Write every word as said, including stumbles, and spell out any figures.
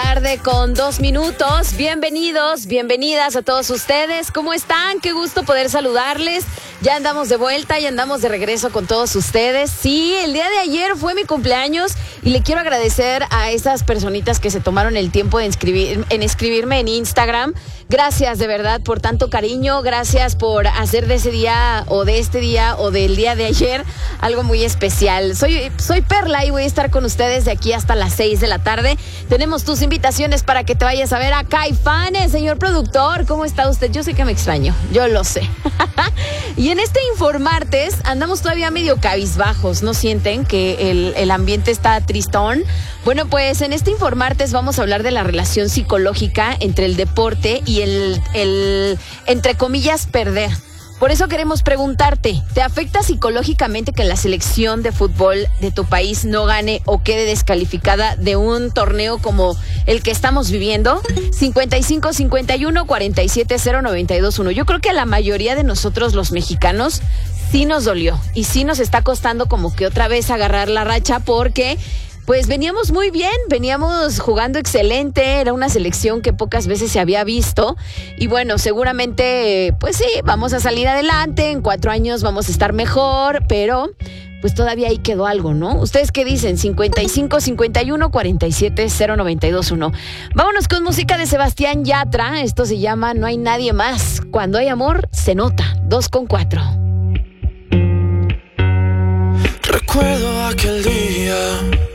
tarde con dos minutos. Bienvenidos, bienvenidas a todos ustedes. ¿Cómo están? Qué gusto poder saludarles. Ya andamos de vuelta, ya andamos de regreso con todos ustedes. Sí, el día de ayer fue mi cumpleaños y le quiero agradecer a esas personitas que se tomaron el tiempo de escribir, en escribirme en Instagram. Gracias de verdad por tanto cariño, gracias por hacer de ese día o de este día o del día de ayer algo muy especial. Soy, soy Perla y voy a estar con ustedes de aquí hasta las seis de la tarde. Tenemos tus invitaciones para que te vayas a ver a Caifanes, señor productor. ¿Cómo está usted? Yo sé que me extraño, yo lo sé. Y en este Informartes andamos todavía medio cabizbajos, ¿no sienten que el, el ambiente está tristón? Bueno, pues en este Informartes vamos a hablar de la relación psicológica entre el deporte y el, el entre comillas, perder. Por eso queremos preguntarte, ¿te afecta psicológicamente que la selección de fútbol de tu país no gane o quede descalificada de un torneo como el que estamos viviendo? cincuenta y cinco cincuenta y uno cuarenta y siete cero noventa y dos uno. Yo creo que a la mayoría de nosotros los mexicanos sí nos dolió y sí nos está costando como que otra vez agarrar la racha porque pues veníamos muy bien, veníamos jugando excelente, era una selección que pocas veces se había visto y bueno, seguramente pues sí, vamos a salir adelante, en cuatro años vamos a estar mejor, pero pues todavía ahí quedó algo, ¿no? ¿Ustedes qué dicen? cincuenta y cinco cincuenta y uno cuarenta y siete cero noventa y dos uno. Vámonos con música de Sebastián Yatra, esto se llama No hay nadie más, cuando hay amor se nota, dos con cuatro. Recuerdo aquel día